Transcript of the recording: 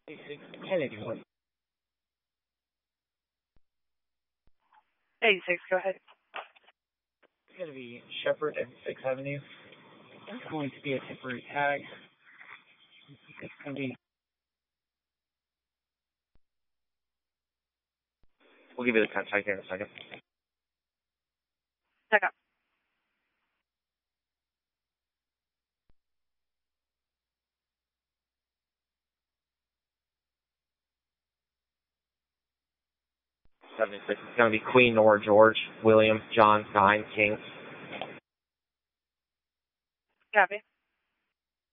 Kennedy. 86, go ahead. It's going to be Shepherd and 6th Avenue. It's going to be a temporary tag. It's going to be. We'll give you the contact here in a second. Second. It's going to be Queen, Nora, George, William, John, 9, King. Copy.